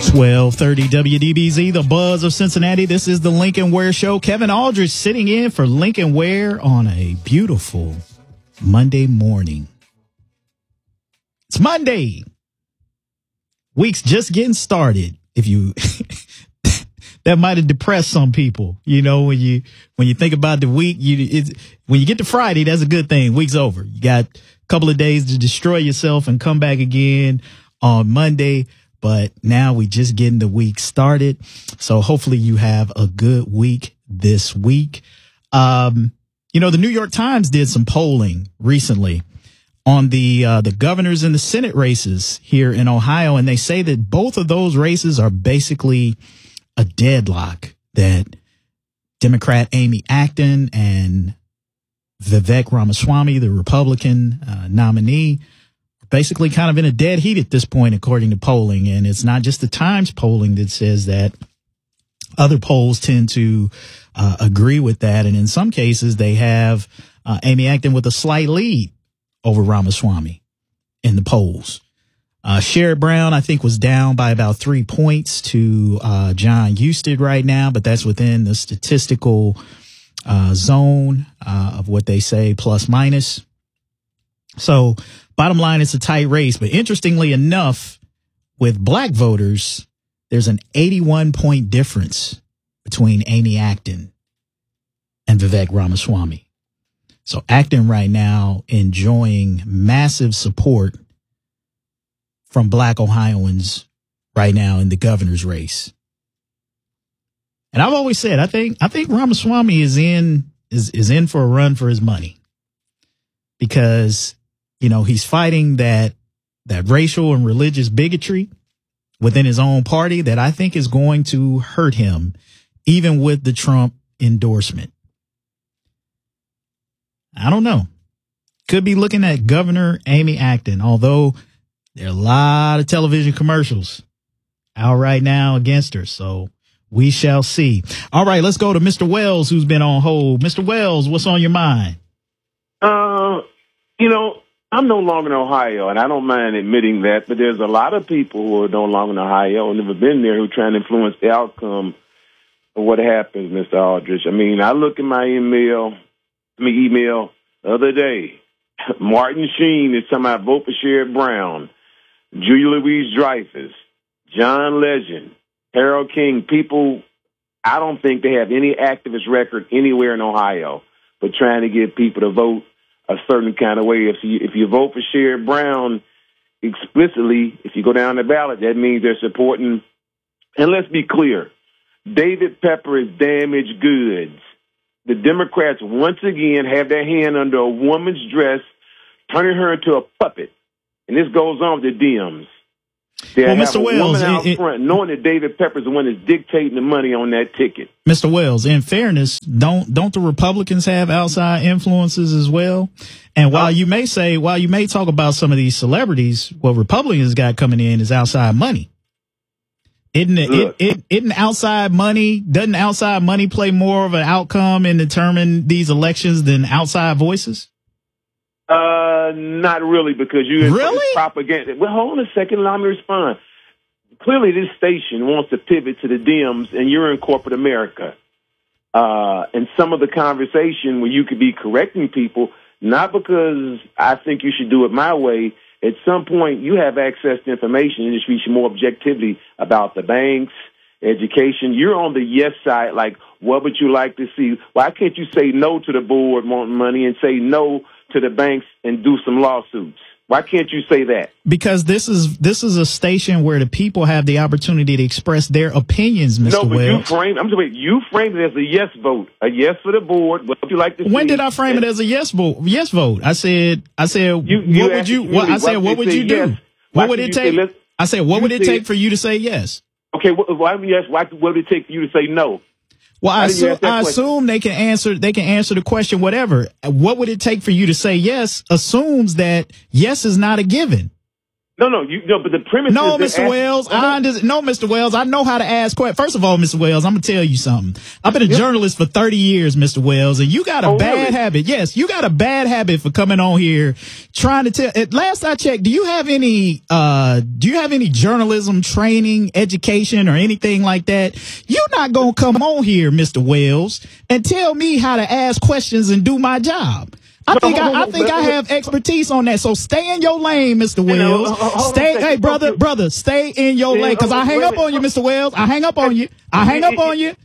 1230 WDBZ, the buzz of Cincinnati. This is the Lincoln Ware Show. Kevin Aldridge sitting in for Lincoln Ware on a beautiful Monday morning. It's Monday. Week's just getting started. If you that might have depressed some people. You know, when you think about the week, when you get to Friday, that's a good thing. Week's over. You got a couple of days to destroy yourself and come back again on Monday. But now we just getting the week started. So hopefully you have a good week this week. The New York Times did some polling recently on the governors and the Senate races here in Ohio. And they say that both of those races are basically a deadlock, that Democrat Amy Acton and Vivek Ramaswamy, the Republican nominee, basically kind of in a dead heat at this point, according to polling. And it's not just the Times polling that says that. Other polls tend to agree with that. And in some cases, they have Amy Acton with a slight lead over Ramaswamy in the polls. Sherrod Brown, I think, was down by about 3 points to John Husted right now, but that's within the statistical zone of what they say, plus minus. So bottom line, it's a tight race. But interestingly enough, with black voters, there's an 81-point difference between Amy Acton and Vivek Ramaswamy. So Acton right now enjoying massive support from black Ohioans right now in the governor's race. And I've always said, I think Ramaswamy is in for a run for his money, because he's fighting that racial and religious bigotry within his own party that I think is going to hurt him, even with the Trump endorsement. I don't know. Could be looking at Governor Amy Acton, although there are a lot of television commercials out right now against her. So we shall see. All right, let's go to Mr. Wells, who's been on hold. Mr. Wells, what's on your mind? I'm no longer in Ohio, and I don't mind admitting that, but there's a lot of people who are no longer in Ohio and never been there who are trying to influence the outcome of what happens, Mr. Aldridge. I mean, I look at my email the other day. Martin Sheen is talking about vote for Sherrod Brown, Julia Louis-Dreyfus, John Legend, Harold King, people I don't think they have any activist record anywhere in Ohio, but trying to get people to vote a certain kind of way. If you vote for Sherrod Brown explicitly, if you go down the ballot, that means they're supporting. And let's be clear, David Pepper is damaged goods. The Democrats once again have their hand under a woman's dress, turning her into a puppet. And this goes on with the Dems. They have Mr. a Wells, woman out front, knowing that David Pepper's the one that's dictating the money on that ticket. Mr. Wells, in fairness, don't the Republicans have outside influences as well? And while you may talk about some of these celebrities, what Republicans got coming in is outside money. Doesn't outside money play more of an outcome and determine these elections than outside voices? Not really, because you propaganda. Well, hold on a second. Allow me to respond. Clearly, this station wants to pivot to the Dems, and you're in corporate America. And some of the conversation where you could be correcting people, not because I think you should do it my way. At some point, you have access to information, and you should be more objectivity about the banks, education. You're on the yes side. Like, what would you like to see? Why can't you say no to the board wanting money and say no to the banks and do some lawsuits? Why can't you say that? Because this is a station where the people have the opportunity to express their opinions, Mr. No, but Wells. you framed it as a yes vote, a yes for the board. What would you like to see? When did I frame it as a yes vote? Yes vote. I said, what would you do? Yes. What would it take? I said, what would it take for you to say yes? Okay, why would it take for you to say no? Well, I assume they can answer the question, whatever. What would it take for you to say yes assumes that yes is not a given. But the premise No, is Mr. Wells, Mr. Wells, I know how to ask questions. First of all, Mr. Wells, I'm going to tell you something. I've been a journalist for 30 years, Mr. Wells, and you got a bad habit. Yes, you got a bad habit for coming on here trying to tell. At last I checked, do you have any journalism training, education, or anything like that? You're not going to come on here, Mr. Wells, and tell me how to ask questions and do my job. I think I have expertise on that. So stay in your lane, Mr. Wells. Hey, brother, stay in your lane. Cause I hang up on you, Mr. Wells. I hang up on you. I'll hang up on you,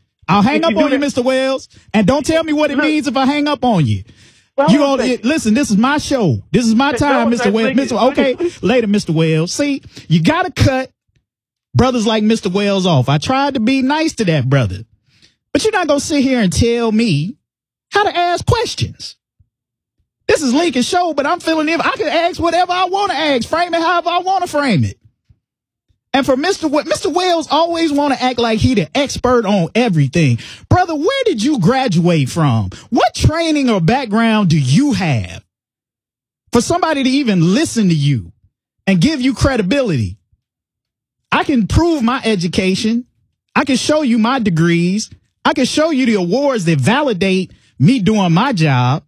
Mr. Wells. And don't tell me what it means if I hang up on you. Listen, this is my show. This is my time, Mr. Wells. Okay, later, Mr. Wells. See, you gotta cut brothers like Mr. Wells off. I tried to be nice to that brother, but you're not gonna sit here and tell me how to ask questions. This is Lincoln's show, but I'm feeling I can ask whatever I want to ask, frame it however I want to frame it. And for Mr. Wells always want to act like he the expert on everything. Brother, where did you graduate from? What training or background do you have for somebody to even listen to you and give you credibility? I can prove my education. I can show you my degrees. I can show you the awards that validate me doing my job.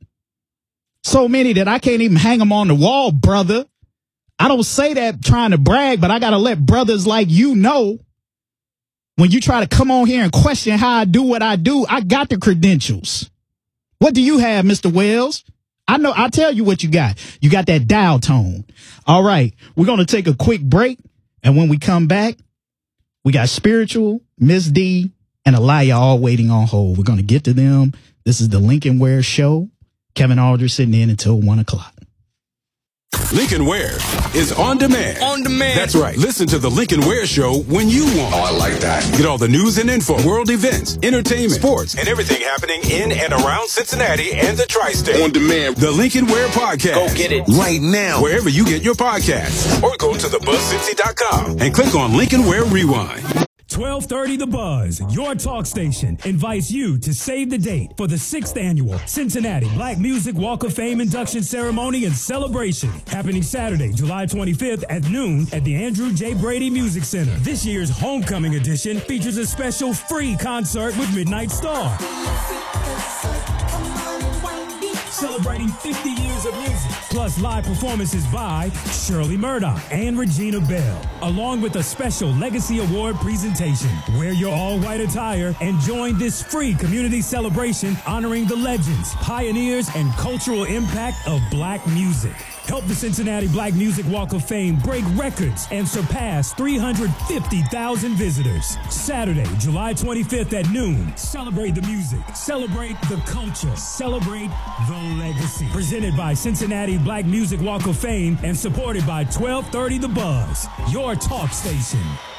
So many that I can't even hang them on the wall, brother. I don't say that trying to brag, but I got to let brothers like you know when you try to come on here and question how I do what I do, I got the credentials. What do you have, Mr. Wells? I know. I'll tell you what you got. You got that dial tone. All right. We're going to take a quick break. And when we come back, we got Spiritual, Miss D, and Aliyah all waiting on hold. We're going to get to them. This is the Lincoln Ware Show. Kevin Aldridge sitting in until 1 o'clock. Lincoln Ware is on demand. On demand. That's right. Listen to the Lincoln Ware Show when you want. Oh, I like that. Get all the news and info, world events, entertainment, sports, and everything happening in and around Cincinnati and the Tri-State. On demand. The Lincoln Ware Podcast. Go get it right now. Wherever you get your podcasts. Or go to thebuzzcincy.com and click on Lincoln Ware Rewind. 1230 The Buzz, your talk station, invites you to save the date for the 6th annual Cincinnati Black Music Walk of Fame induction ceremony and celebration, happening Saturday, July 25th at noon at the Andrew J. Brady Music Center. This year's homecoming edition features a special free concert with Midnight Star, celebrating 50 years of music, plus live performances by Shirley Murdoch and Regina Bell, along with a special Legacy Award presentation. Wear your all-white attire and join this free community celebration honoring the legends, pioneers, and cultural impact of black music. Help the Cincinnati Black Music Walk of Fame break records and surpass 350,000 visitors. Saturday, July 25th at noon. Celebrate the music. Celebrate the culture. Celebrate the legacy. Presented by Cincinnati Black Music Walk of Fame and supported by 1230 The Buzz, your talk station.